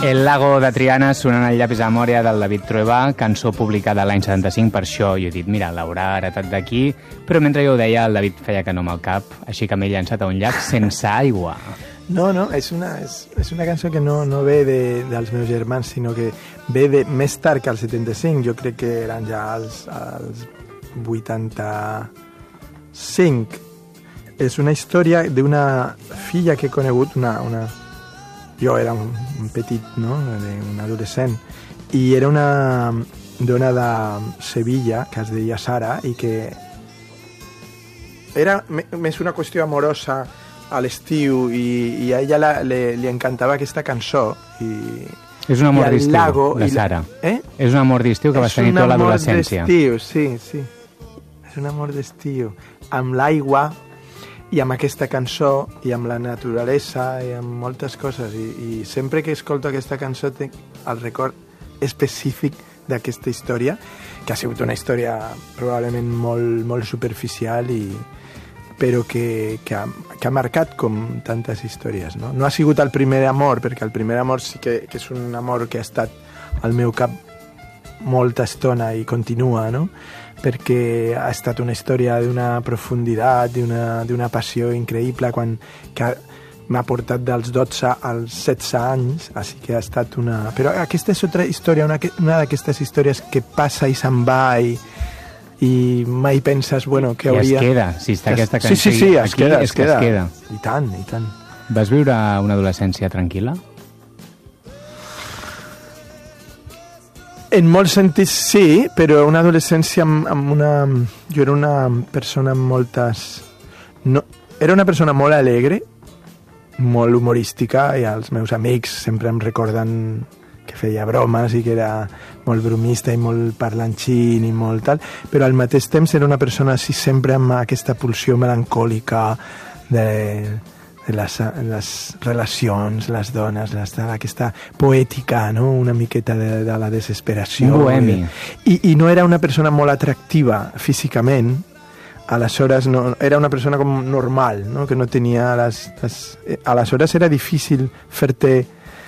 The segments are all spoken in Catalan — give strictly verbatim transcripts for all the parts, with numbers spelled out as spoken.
El lago de Triana sonant al llapis de memòria del David Trueba, cançó publicada l'any setanta-cinc, per això jo he dit, mira, l'haurà heretat d'aquí, però mentre jo ho deia, el David feia que no amb el cap, així que m'he llançat a un llac sense aigua. No, no, és una, és, és una cançó que no, no ve de, dels meus germans, sinó que ve de, més tard que el setanta-cinc, jo crec que eren ja els, els vuitanta-cinc. És una història d'una filla que he conegut, una... una jo era un, un petit, no?, un adolescent, i era una dona de Sevilla que es deia Sara i que era més una qüestió amorosa a l'estiu i, i a ella la, le, li encantava aquesta cançó i, és un amor d'estiu, lago, la Sara. La, eh? És un amor d'estiu que vas tenir tota l'adolescència. És un amor d'estiu, sí, sí. És un amor d'estiu. Amb l'aigua i amb aquesta cançó, i amb la naturalesa, i amb moltes coses. I, i sempre que escolto aquesta cançó tinc el record específic d'aquesta història, que ha sigut una història probablement molt, molt superficial, i, però que, que, ha, que ha marcat com tantes històries. No? No ha sigut el primer amor, perquè el primer amor sí que, que és un amor que ha estat al meu cap molta estona i continua, no? Perquè ha estat una història d'una profunditat, d'una passió increïble, quan, que m'ha portat dels dotze als setze anys, així que ha estat una... Però aquesta és altra història, una, una d'aquestes històries que passa i se'n va i, i mai penses, bueno, que hauria... I es queda, si està aquesta cançó. Sí, sí, sí, es queda, es queda. Es queda. I tant, i tant. Vas viure una adolescència tranquil·la? En molts sentits sí, però una adolescència amb, amb una... Jo era una persona amb moltes... No, era una persona molt alegre, molt humorística, i els meus amics sempre em recorden que feia bromes i que era molt bromista i molt parlanxín i molt tal, però al mateix temps era una persona així sempre amb aquesta pulsió melancòlica de... de les, les relacions, les dones, les, aquesta poètica, no? Una miqueta de, de la desesperació. Un bohemi. I, I no era una persona molt atractiva físicament, aleshores no, era una persona com normal, no? Que no tenia les, les... Aleshores era difícil fer-te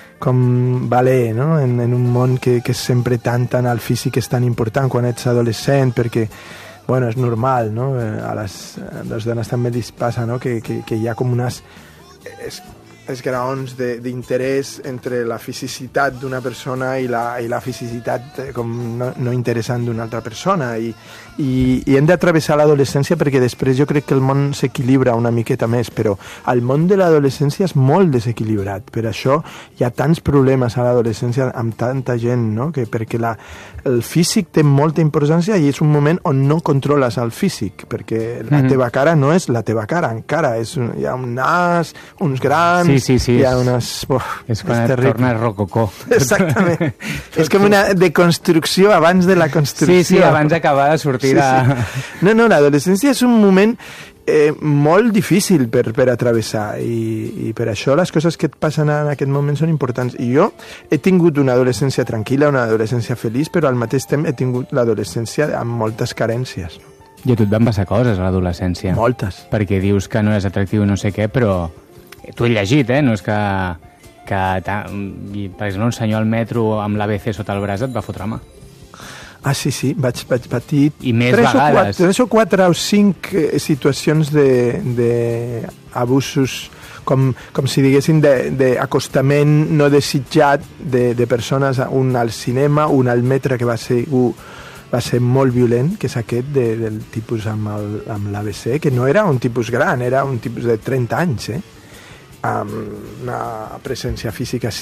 com valer, no? En, en un món que, que és sempre tan, tan el físic és tan important quan ets adolescent, perquè bueno, és normal, no? A les, a les dones també els passa, no? Que, que, que hi ha com unes es, esgraons d'interès entre la fisicitat d'una persona i la, i la fisicitat com no, no interessant d'una altra persona, i, i, i hem d'atravessar l'adolescència perquè després jo crec que el món s'equilibra una miqueta més, però el món de l'adolescència és molt desequilibrat, per això hi ha tants problemes a l'adolescència amb tanta gent, no? Que perquè la, el físic té molta importància i és un moment on no controles el físic, perquè la mm-hmm. teva cara no és la teva cara encara, és un, hi ha un nas, uns grans, sí, sí, sí, hi ha és, unes... Uf, és quan és et torna rococó. Exactament. És com una deconstrucció abans de la construcció. Sí, sí, abans d'acabar de sortir sí, de... Sí. No, no, l'adolescència és un moment eh, molt difícil per, per atravessar i, i per això les coses que et passen en aquest moment són importants. I jo he tingut una adolescència tranquil·la, una adolescència feliç, però al mateix temps he tingut l'adolescència amb moltes carències. I a tu et van passar coses a l'adolescència. Moltes. Perquè dius que no és atractiu no sé què, però tu he llegit, eh? No és que, que per exemple, un senyor al metro amb l'A B C sota el braç et va fotre mà. Ah, sí, sí, vaig, vaig patir I més tres, vegades. O quatre, tres o quatre o cinc eh, situacions d'abusos, com, com si diguéssim, d'acostament no desitjat de, de persones, un al cinema, un al metre, que va ser, uh, va ser molt violent, que és aquest de, del tipus amb l'A B C, que no era un tipus gran, era un tipus de trenta anys, eh? Amb una presència física